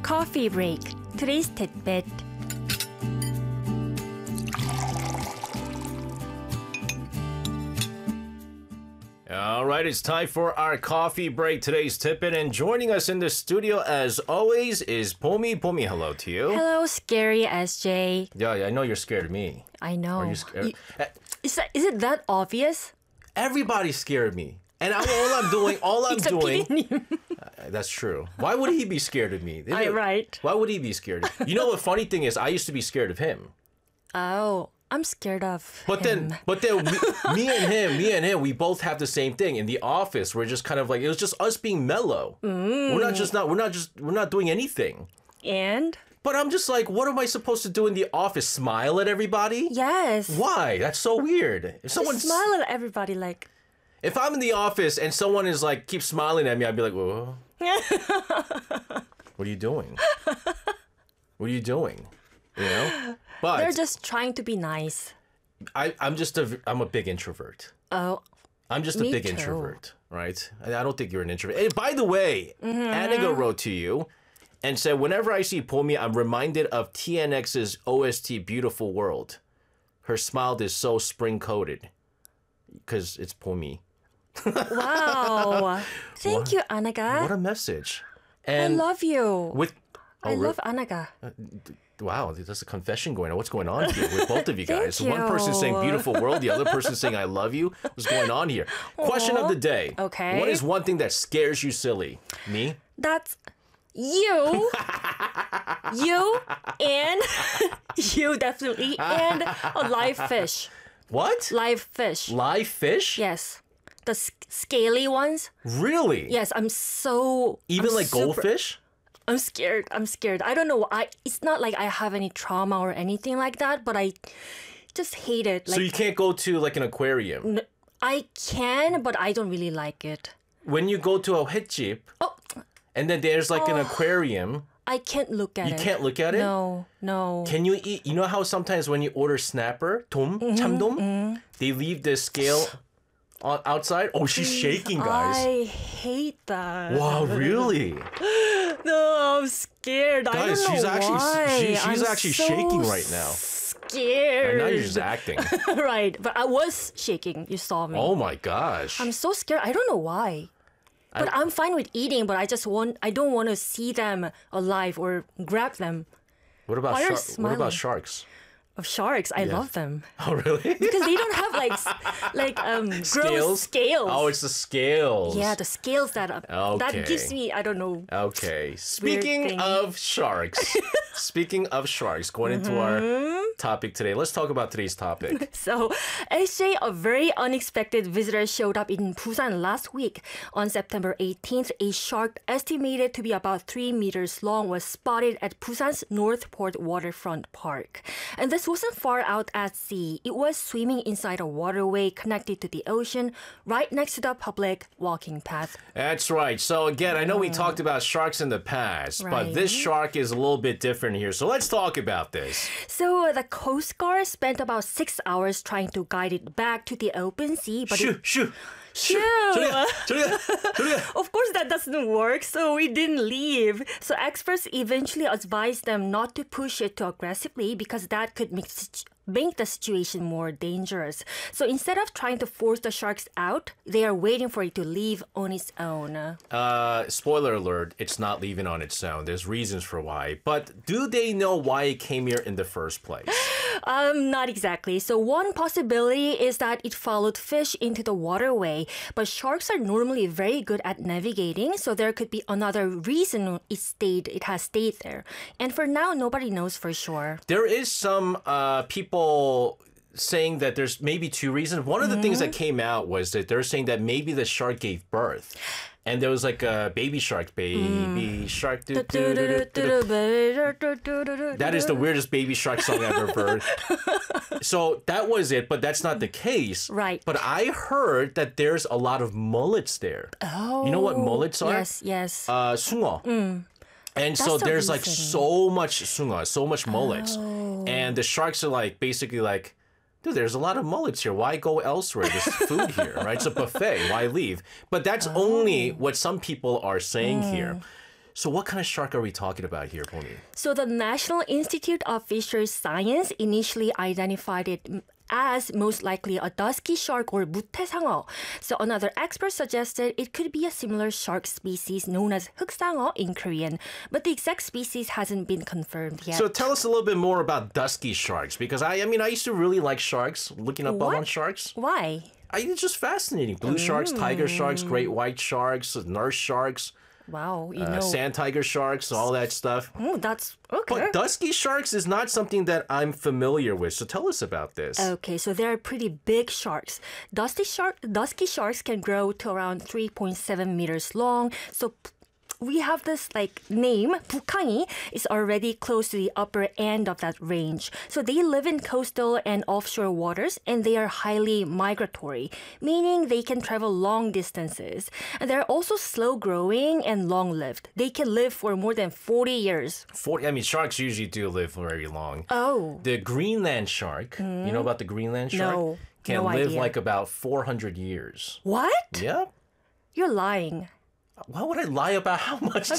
Coffee break. Today's tidbit. All right, it's time for our coffee break. Today's tidbit, and joining us in the studio as always is Pomi. Pomi, hello to you. Hello, scary SJ. Yeah, I know you're scared of me. I know. Are you scared? Is it that obvious? Everybody's scared of me. And all I'm doing. That's true. Why would he be scared of me? Right. Why would he be scared? You know, the funny thing is, I used to be scared of him. Oh, I'm scared of But him. then, me and him, we both have the same thing. In the office, we're just kind of like, it was just us being mellow. We're not doing anything. And? But I'm just like, what am I supposed to do in the office? Smile at everybody? Yes. Why? That's so weird. If someone Smile at everybody like... If I'm in the office and someone is like, keeps smiling at me, I'd be like, whoa. What are you doing? What are you doing? You know? But They're just trying to be nice. I'm a big introvert. Oh, I'm just a me big too. introvert, right? I don't think you're an introvert. And by the way, Aniga wrote to you and said, whenever I see Pomi, I'm reminded of TNX's OST Beautiful World. Her smile is so spring-coated. Because it's Pomi. wow. Thank you, Anaga. What a message. I And love you. I re- love Anaga. Wow, there's a confession going on. What's going on here with both of you guys? Thank One person you. saying beautiful world, the other person saying I love you. What's going on here? Question of the day. Okay. What is one thing that scares you silly? Me? That's you. You and you definitely. And a live fish. What? Live fish. Live fish? Yes. The scaly ones. Really? Yes, I'm Even like super- goldfish? I'm scared. I don't know. It's not like I have any trauma or anything like that, but I just hate it. Like So you can't go to like an aquarium? I can, but I don't really like it. When you go to a 횟집 Oh, and then there's like an aquarium, I can't look at you it. can't look at it? No. Can you eat? You know how sometimes when you order snapper, 돔, 참돔, they leave the scale outside? Oh, she's shaking, guys. I hate that. Wow, really? No, I'm scared. I Guys, don't know she's actually why. she's I'm actually so shaking right now. Scared. And now you're just acting. right, but I was shaking. You saw me. Oh my gosh. I'm so scared. I don't know why. But I'm fine with eating, but I don't want to see them alive or grab them. What about Why are you what about smiling? sharks? Of sharks, I love them. Oh really? Because they don't have gross scales. Oh, it's the scales. Yeah, the scales that Okay. gives me, I don't know. Okay. Speaking thing. of sharks. Going into our topic today. Let's talk about today's topic. So, SJ, a very unexpected visitor showed up in Busan last week. On September 18th, a shark estimated to be about 3 meters long was spotted at Busan's Northport Waterfront Park. And this wasn't far out at sea. It was swimming inside a waterway connected to the ocean right next to the public walking path. That's right. So again, I know we talked about sharks in the past, but this Right. shark is a little bit different here. So let's talk about this. So the Coast Guard spent about 6 hours trying to guide it back to the open sea, but it Shoo. Shoo! 저리가. Of course, that doesn't work, so we didn't leave. So experts eventually advised them not to push it too aggressively because that could make the situation more dangerous. So instead of trying to force the sharks out, they are waiting for it to leave on its own. Spoiler alert, it's not leaving on its own. There's reasons for why. But do they know why it came here in the first place? Not exactly. So one possibility is that it followed fish into the waterway, but sharks are normally very good at navigating, so there could be another reason it has stayed there. And for now, nobody knows for sure. There is some people saying that there's maybe two reasons. One of the things that came out was that they're saying that maybe the shark gave birth. And there was like a baby shark. That is the weirdest baby shark song I've ever heard. So that was it, but that's not the case. Right. But I heard that there's a lot of mullets there. Oh. You know what mullets are? Yes. 숭어. And so the there's like reason. so much 숭어, so much mullets. And the sharks are like basically like, dude, there's a lot of mullets here. Why go elsewhere? There's food here, right? It's a buffet. Why leave? But that's only what some people are saying here. So what kind of shark are we talking about here, Pony? So the National Institute of Fisheries Science initially identified it as most likely a dusky shark or 무태상어. So another expert suggested it could be a similar shark species known as 흑상어 in Korean, but the exact species hasn't been confirmed yet. So tell us a little bit more about dusky sharks, because I used to really like sharks, looking up What? on sharks. Why? It's just fascinating. Blue sharks, tiger sharks, great white sharks, nurse sharks, Wow, sand tiger sharks, all that stuff. Oh, that's okay. But dusky sharks is not something that I'm familiar with. So tell us about this. Okay, so they're pretty big sharks. Dusky sharks can grow to around 3.7 meters long. So we have this name, 북항이, is already close to the upper end of that range. So they live in coastal and offshore waters, and they are highly migratory, meaning they can travel long distances. And they're also slow growing and long lived. They can live for more than 40 years. Sharks usually do live very long. Oh. The Greenland shark, you know about the Greenland shark? No, Can no live idea. like about 400 years. What? Yep. You're lying. Why would I lie about how much